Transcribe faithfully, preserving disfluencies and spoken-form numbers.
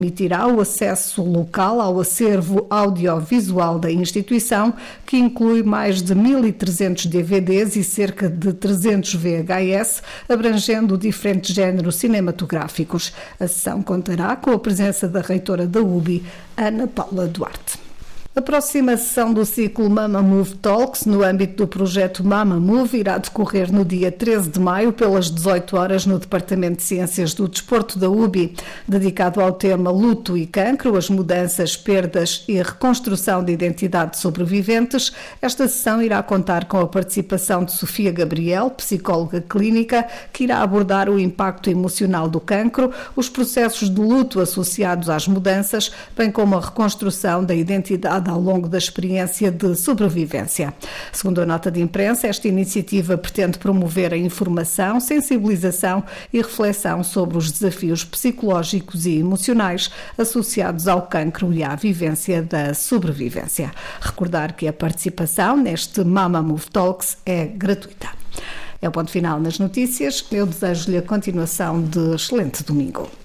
Permitirá o acesso local ao acervo audiovisual da instituição, que inclui mais de mil e trezentos D V Ds e cerca de trezentos V H S, abrangendo diferentes géneros cinematográficos. A sessão contará com a presença da reitora da U B I, Ana Paula Duarte. A próxima sessão do ciclo Mama Move Talks, no âmbito do projeto Mama Move, irá decorrer no dia treze de maio, pelas dezoito horas, no Departamento de Ciências do Desporto da U B I, dedicado ao tema Luto e Cancro, as mudanças, perdas e reconstrução de identidade de sobreviventes. Esta sessão irá contar com a participação de Sofia Gabriel, psicóloga clínica, que irá abordar o impacto emocional do cancro, os processos de luto associados às mudanças, bem como a reconstrução da identidade ao longo da experiência de sobrevivência. Segundo a nota de imprensa, esta iniciativa pretende promover a informação, sensibilização e reflexão sobre os desafios psicológicos e emocionais associados ao cancro e à vivência da sobrevivência. Recordar que a participação neste Mama Move Talks é gratuita. É o ponto final nas notícias. Eu desejo-lhe a continuação de excelente domingo.